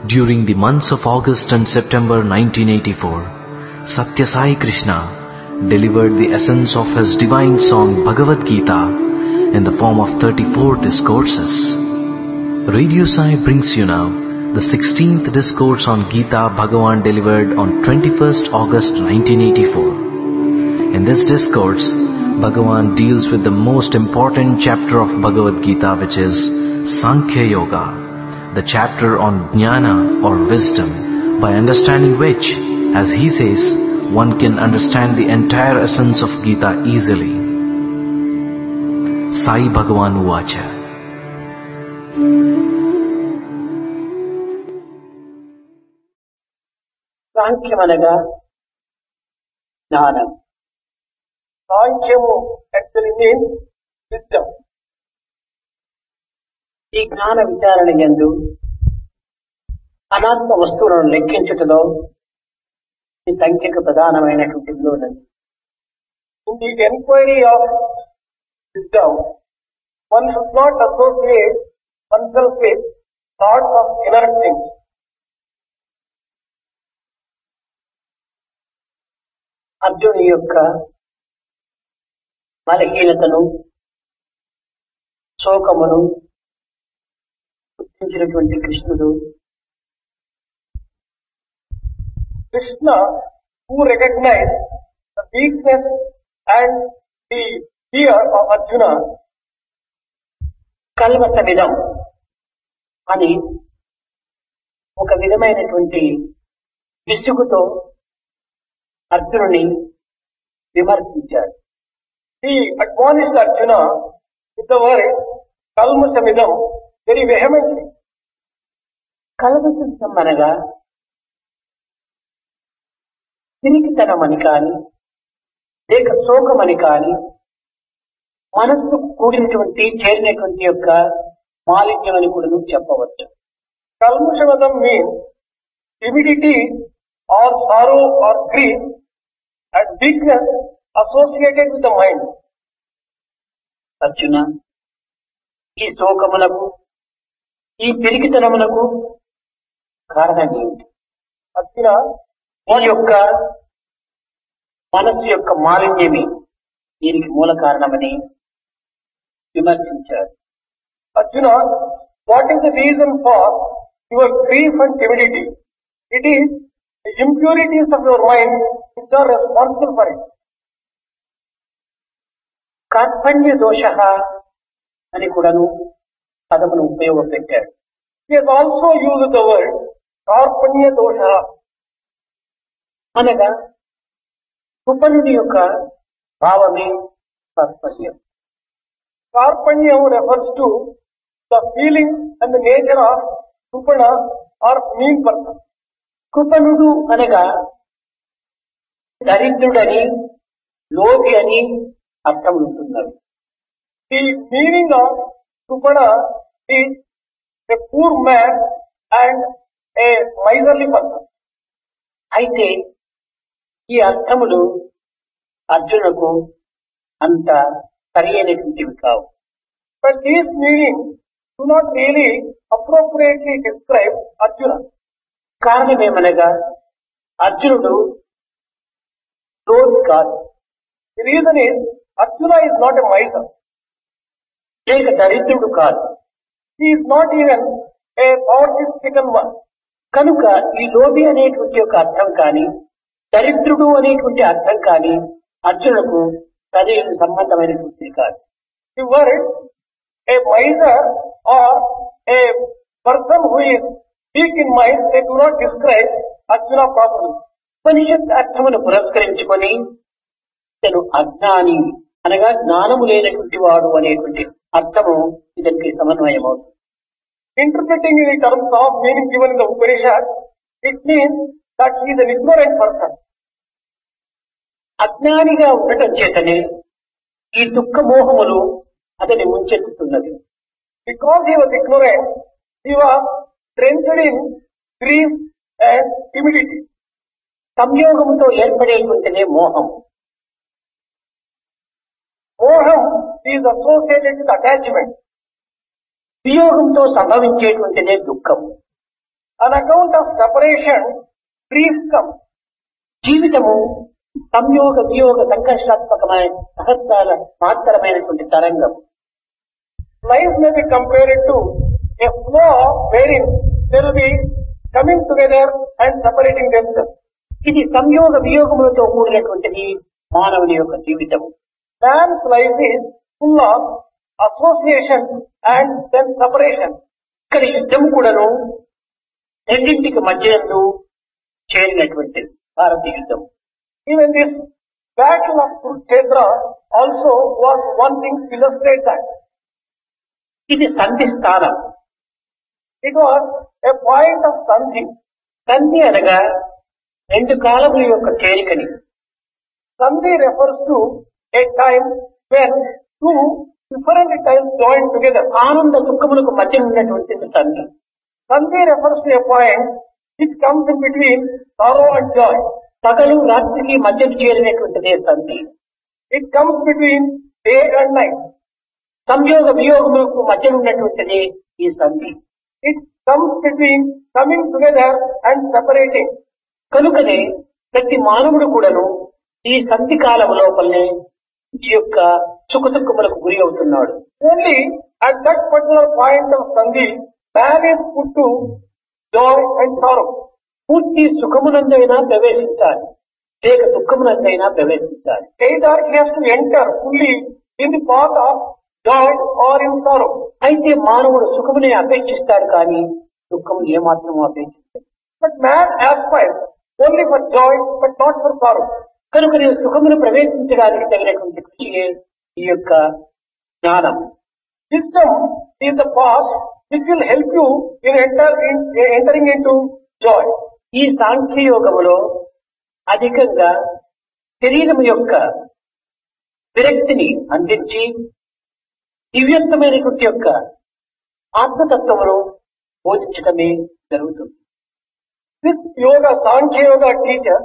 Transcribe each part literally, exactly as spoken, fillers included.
During the months of August and September nineteen eighty-four, Satya Sai Krishna delivered the essence of his divine song Bhagavad Gita in the form of thirty-four discourses. Radio Sai brings you now the sixteenth discourse on Gita Bhagavan delivered on twenty-first August nineteen eighty-four. In this discourse, Bhagavan deals with the most important chapter of Bhagavad Gita, which is Sankhya Yoga, the chapter on Jnana or wisdom, by understanding which, as he says, one can understand the entire essence of Gita easily. Sai Bhagavan Uvacha. సాంఖ్యమనగా జ్ఞానం. సాంఖ్యము actually means wisdom. ఈ జ్ఞాన విచారణ యందు అనాత్మ వస్తువులను లెక్కించుటలో ఈ సంఖ్యకు ప్రధానమైనటువంటి విలువలు. In the enquiry of wisdom, one should not associate oneself with thoughts of inner things. అర్జునుని యొక్క బలహీనతను, శోకమును గుర్తించినటువంటి కృష్ణుడు, Krishna, who recognized the weakness and the fear of Arjuna, కల్మషమిదం అని ఒక విధమైనటువంటి విసుగుతో అర్జునుని విమర్శించాడు. He admonished Arjuna with the word kalmashamidam very vehemently. కల్మషం అనగా తిరిగితనమని కాని లేక శోకమని కాని మనస్సు కూడినటువంటి చేరినటువంటి యొక్క మాలిన్యం అని కూడా చెప్పవచ్చు. కల్మషమదం means timidity or sorrow or grief and weakness associated with the mind. Arjuna, ఈ శోకములకు, ఈ పెరిగితనములకు కారణం ఏమిటి? అర్జున, ఈ యొక్క మనస్సు యొక్క మాలిన్యమే దీనికి మూల కారణమని విమర్శించారు. Arjuna, what is the reason for your grief and timidity? It is the impurities of your mind which are responsible for it. కార్పణ్య దోష అని కూడాను పదమును ఉపయోగపెట్టాడు. He has also used the word కార్పణ్య దోష అనగా కృపణుని యొక్క భావమే కార్పణ్యం. కార్పణ్యం refers to the feelings and the nature of కృపణ or mean person. కృపణుడు అనగా దరిద్రుడని, లోభి అని అర్థం ఉంటున్నది. The meaning of కృపణ is a poor man and a miserly person. అయితే ఈ అర్థములు అర్జునులకు అంత సరైనటువంటివి కావు. But these meanings do not really appropriately describe Arjuna. కారణమేమనగా అర్జునుడు లోభి కాదు. The reason is Arjuna is not a miser. లేక దరిద్రుడు కాదు. He is not even a poverty-stricken one. కనుక ఈ లోభి అనేటువంటి ఒక అర్థం కానీ, దరిద్రుడు అనేటువంటి అర్థం కానీ అర్జునులకు సరైన సంబంధమైనటువంటిది కాదు. The words a miser or a person who is weak in mind, they do not describe Arjuna properly. ఉపనిషత్ అర్థమును పురస్కరించుకొని తను అజ్ఞాని అనగా జ్ఞానము లేనటువంటి వాడు అనేటువంటి అర్థము ఇదరికి సమన్వయం అవుతుంది. Interpreting in the terms of meaning given in the Upanishad, it means that he is an ignorant person. అజ్ఞానిగా ఉండటం చేతనే ఈ దుఃఖ మోహములు అతని ముంచెత్తుతున్నది. Because he was ignorant, he was drenched in grief and timidity. సంయోగముతో ఏర్పడేటువంటిదే మోహం. మోహం is associated with attachment. వియోగంతో సంభవించేటువంటిదే దుఃఖం. On account of separation, grief comes. జీవితము సంయోగ వియోగ సంఘర్షాత్మకమైన సహస్రాల మాత్రమైనటువంటి తరంగం. Life may be compared to a flow wherein there will be coming together and separating themselves. ఇది సంయోగ వియోగములతో కూడినటువంటిది మానవుని యొక్క జీవితం. Man's life is full of association and then separation. ఇక్కడ యుద్ధం కూడాను రెండింటికి మధ్యందు చేరినటువంటిది భారతీయ యుద్ధం. Even this battle of Kurukshetra also was one thing to illustrate that. ఇది సంధి స్థానం. It was a point of sandhi. సంధి అనగా రెండు కాలముల యొక్క చేరికని. Sandhi refers to a time when two different times join together. ఆనంద దుఃఖములకు మధ్య ఉన్నటువంటిది సంధి. Sandhi refers to a point which comes in between sorrow and joy. పగలు రాత్రికి మధ్య చేరినటువంటిదే సంధి. It comes between day and night. సంయోగ వియోగములకు మధ్య ఉన్నటువంటిది ఈ సంధి. It comes between coming together and separating. కనుకనే ప్రతి మానవుడు కూడాను ఈ సంధి కాలము లోపలనే ఈ యొక్క సుఖ దుఃఖములకు గురి అవుతున్నాడు. Only at that particular point of sandhi, man is put to joy and sorrow. పూర్తి సుఖమునందైనా ప్రవేశించాలి, లేక దుఃఖమునందైనా ప్రవేశించాలి. Either he has to enter fully in the path of joy or in sorrow. అయితే మానవుడు సుఖమునే అపేక్షిస్తాడు కానీ దుఃఖము ఏమాత్రము అపేక్షిస్తాడు. But man aspires only for joy but not for sorrow. కనుక నేను సుఖమును ప్రవేశించడానికి తగినటువంటి కృషియే ఈ యొక్క జ్ఞానం. Wisdom is the path which will help you in, enter in entering into joy. ఈ సాంఖ్యయోగములో అధికంగా శరీరం యొక్క విరక్తిని అందించి దివ్యత్వమైనటువంటి యొక్క ఆత్మతత్వమును బోధించడమే జరుగుతుంది. This yoga, Sankhya Yoga teaches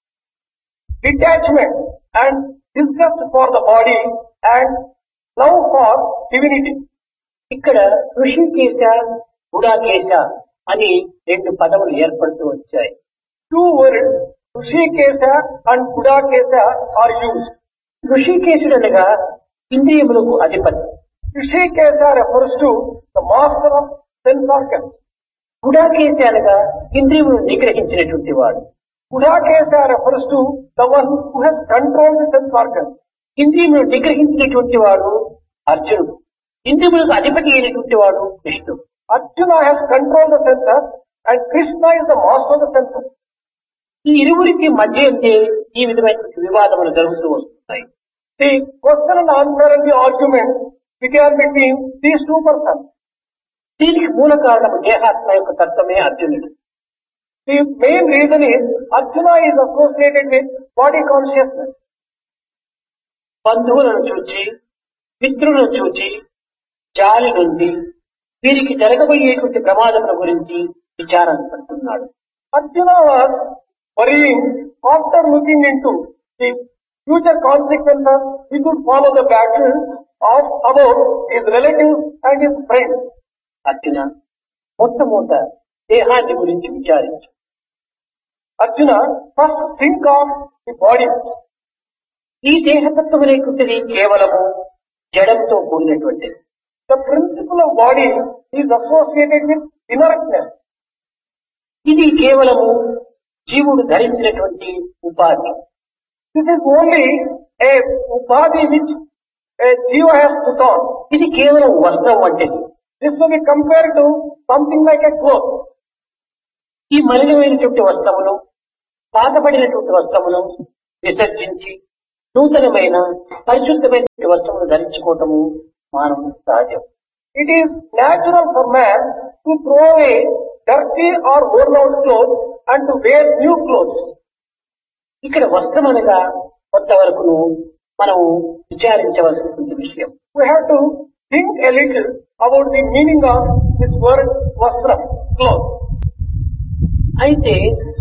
detachment and disgust for the body and love for divinity. ఇక్కడ ఋషికేశ గుడాకేశ అని రెండు పదములు ఏర్పడుతూ వచ్చాయి. Two words, Rishikesha and Gudakesha, are used. ఋషికేశుడు అనగా ఇంద్రియములకు అధిపతి. Rishikesha refers to the master of sense organs. గుడాకేశ అనగా ఇంద్రియమును నిగ్రహించినటువంటి వాడు. Gudakesha refers to the one who has controlled the sense organs. ఇంద్రియమును నిగ్రహించినటువంటి వాడు అర్జునుడు. ఇంద్రియములకు అధిపతి అయినటువంటి వాడు కృష్ణుడు. Arjuna has controlled the senses and Krishna is the master of the senses. ఈ ఇరువురికి మధ్య ఉంటే ఈ విధమైనటువంటి వివాదములు జరుగుతూ వస్తున్నాయి. The question and answer and the argument began between these two persons. దీనికి మూల కారణం దేహాత్మ యొక్క తత్వమే అర్జునుడు. The main reason is Arjuna is associated with body consciousness. బంధువులను చూచి మిత్రులను చూచి జాలి నుండి వీరికి జరగబోయేటువంటి ప్రమాదముల గురించి విచారణ పడుతున్నాడు. Arjuna was worrying after looking into the future consequences which would follow the battle of about his relatives and his friends. Arjuna మొట్టమొదట దేహాన్ని గురించి విచారించు. Arjuna, first think of the body. ఈ దేహతత్వం అనేటువంటిది కేవలము జడంతో కూడినటువంటిది. The principle of body is associated with inertness. ఇది కేవలము జీవుడు ధరించినటువంటి ఉపాధి. This is only a upadhi which a jiva has put on. ఇది కేవలం వస్త్రం వంటిది. This will be compared to something like a cloth. ఈ మలినమైనటువంటి వస్త్రమును పాతబడినటువంటి వస్త్రమును విసర్జించి నూతనమైన పరిశుద్ధమైన వస్త్రమును ధరించుకోవటము మానవుని సహజం. It is natural for man to throw away dirty or worn out clothes and to wear new clothes. ఇక్కడ వస్త్రం అనగా కొంతవరకును మనము విచారించవలసినటువంటి విషయం. We have to think a little about the meaning of this word vastra, cloth. అయితే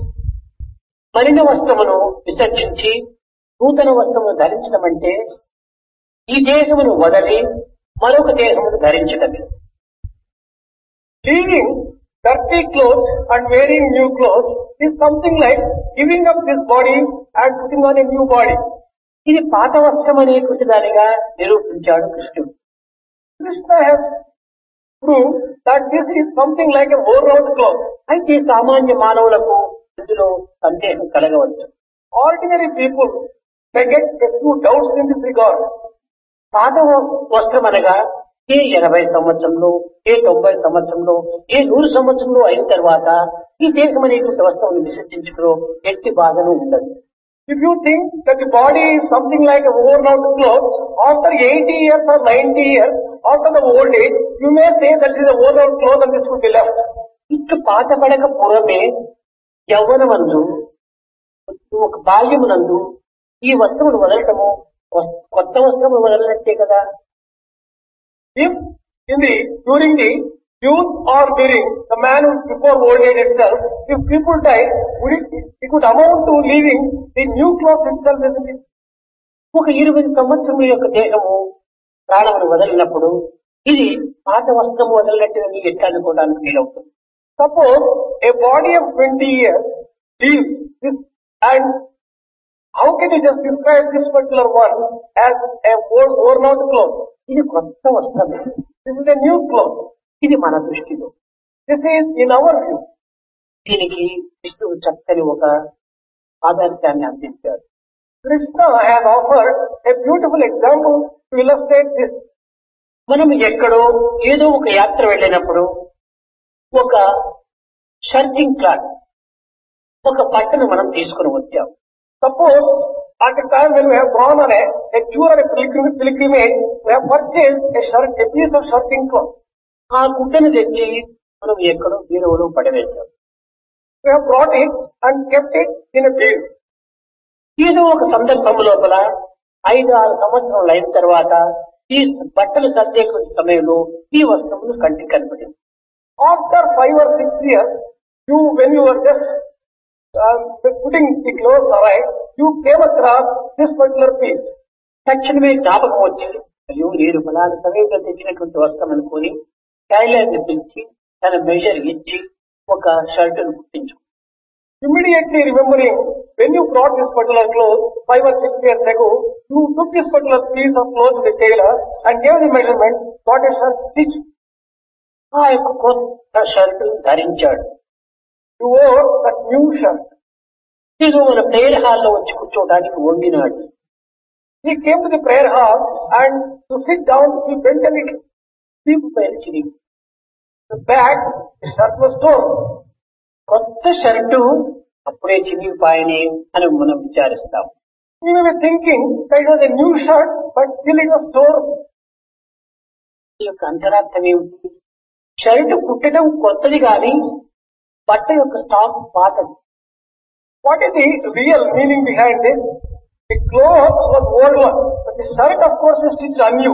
మలిన వస్త్రమును విసర్జించి నూతన వస్త్రమును ధరించడం అంటే ఈ దేహమును వదలి మరొక దేహమును ధరించడమే. Leaving dirty clothes and wearing new clothes is something like giving up this body and putting on a new body. ఇది పాత వస్త్రం అనేటువంటి దానిగా నిరూపించాడు కృష్ణుడు. Krishna has proved that this is something like a worn-out cloth. అయితే సామాన్య మానవులకు ఇందులో సందేహం కలగవచ్చు. Ordinary people may get a few doubts in this regard. పాత వస్త్రం అనగా ఏ ఎనభై సంవత్సరంలో, ఏ తొంభై సంవత్సరంలో, ఏ నూరు సంవత్సరంలో అయిన తర్వాత ఈ దేశం అనేటువంటి వస్త్రం విసర్జించుకులో ఎట్టి బాధను ఉండదు. If you think that the body is something like a worn-out cloth, after eighty years or ninety years, after the old age, you may say that this is a worn-out cloth and this should be left. ఇట్లు పాత పడక పూర్వమే యవ్వనమందు ఒక బాల్యమునందు ఈ వస్త్రమును వదలటము కొత్త వస్త్రమును వదలనట్టే కదా. If in the during the youth or during the man who before old age itself, if people die, would it, it would amount to leaving the new cloth itself, isn't it? ఒక ఇరవై సంవత్సరముల యొక్క దేహము ప్రాణమును వదలినప్పుడు ఇది పాత వస్త్రము వదలనట్టు ఎట్లా అనుకోవడానికి వీలవుతుంది. Suppose a body of twenty years leaves this, and how can you just describe this particular one as a worn, worn out cloth? ఇది కొత్త వస్త్రమే. This is a new cloth. ఇది మన దృష్టిలో. This is in our view. దీనికి విష్ణువు చక్కని ఒక ఆదర్శాన్ని అందించాడు. Krishna has offered a beautiful example to illustrate this. మనం ఎక్కడో ఏదో ఒక యాత్ర వెళ్ళినప్పుడు ఒక షర్టింగ్ క్లాత్, ఒక బట్టను మనం తీసుకుని వచ్చాం. Suppose at a time when we have gone on a, a tour or a pilgrim- pilgrimage, we have purchased a shirt, a piece of shirting cloth. ఆ గుడ్డను తెచ్చి మనం ఎక్కడో బీరువాలో పడవేశాం. We have brought it and kept it in a bin. ఏదో ఒక సందర్భం లోపల ఐదు ఆరు సంవత్సరాలు అయిన తర్వాత ఈ బట్టలు సర్దే సమయంలో ఈ వస్త్రములు కంటికి కనపడింది. After five or six years, you, when you were just uh, putting the clothes away, you came across this particular piece. తక్షణమే జ్ఞాపకం వచ్చి అయ్యో నేను ఫలానా సమయంలో తెచ్చినటువంటి వస్త్రం అనుకుని టైలర్ ని పిలిచి తన మెజర్ ఇచ్చి ఒక షర్టును కుట్టించు. Immediately remembering, when you brought this particular cloth five or six years ago, you took this particular piece of cloth to the tailor and gave the measurement, got a shirt stitch. ఆ యొక్క కొత్త shirt ధరించాడు. You wore that new shirt. ఇది మన prayer హాల్లో వచ్చి కూర్చోవడానికి వంగినాడు. He came to the prayer hall and to sit down, he bent a little. వీపు పైన చిరిగి The back, the shirt was torn. కొత్త షర్టు అప్పుడే చిరిగిపోయనే అని మనం విచారిస్తాం. We may be thinking that it was a new shirt, but still it was torn. ఈ యొక్క అంతరార్థం ఏమిటి? షర్టు కుట్టడం కొత్తది కానీ బట్ట యొక్క స్టాక్ పాతది. What is the real meaning behind this? The cloth was old one, but the shirt of course is stitched anew.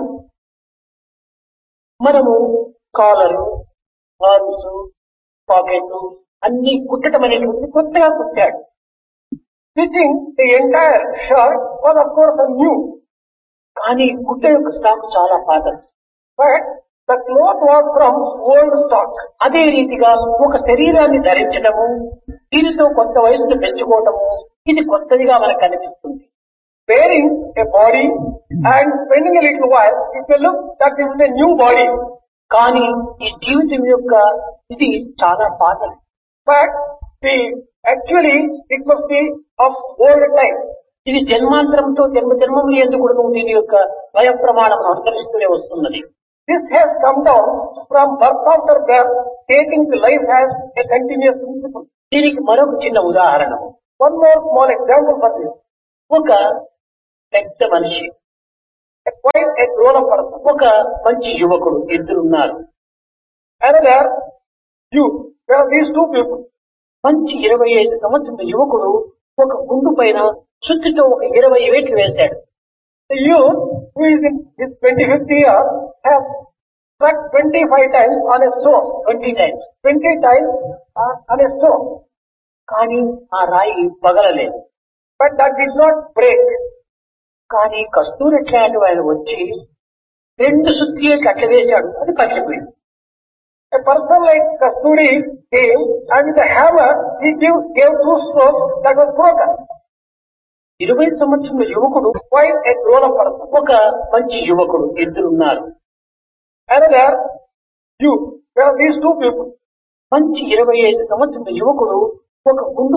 మనము కాలరు, ఆర్మ్స్, పాకెట్ అన్ని కుట్టడం అనేటువంటిది కొత్తగా కుట్టాడు. Stitching the entire shirt was of course anew. కానీ గుడ్డ యొక్క stock చాలా పాతది. But the cloth was from old stock. అదే రీతిగా ఒక శరీరాన్ని ధరించడము, దీనితో కొత్త వయసును పెంచుకోవటము, ఇది కొత్తదిగా మనకు కనిపిస్తుంది. Wearing a body and spending a little while, it may look that this is a new body. కానీ ఈ జీవితం యొక్క ఇది చాలా పాతది. But the actually it must be of old time. ఇది జన్మాంతరంతో జన్మ జన్మములు ఎందుకు కూడా దీని యొక్క వయ ప్రమాణం అనుసరిస్తూనే వస్తున్నది. This has come down from birth after birth, taking the life as a continuous principle. దీనికి మరొక చిన్న ఉదాహరణ. One more small example for this. ఒక పెద్ద మనిషి, A quite a grown-up person. ఒక మంచి యువకుడు, ఇద్దరు ఉన్నారు. Another youth. There are these two people. మంచి ఇరవై ఐదు సంవత్సరాల యువకుడు ఒక గుండు పైన సుత్తితో ఒక ఇరవై వేట్లు వేశాడు. The youth who is in his twenty-fifth year has struck twenty-five times on a stone. Twenty times. twenty times uh, on a stone. కానీ ఆ రాయి పగలలేదు. But that did not break. కానీ కస్తూరట్లాంటి ఆయన వచ్చి రెండు సుత్తి అట్ల వేశాడు, అది పగిలిపోయింది. A person like Kasturi came and with a hammer he gave, gave two strokes that was broken. ఇరవై సంవత్సరముల యువకుడు While a grown up person, ఒక మంచి యువకుడు ఇద్దరున్నారు. another youth, there are these two people. మంచి ఇరవై ఐదు సంవత్సరముల యువకుడు ఒక గుండు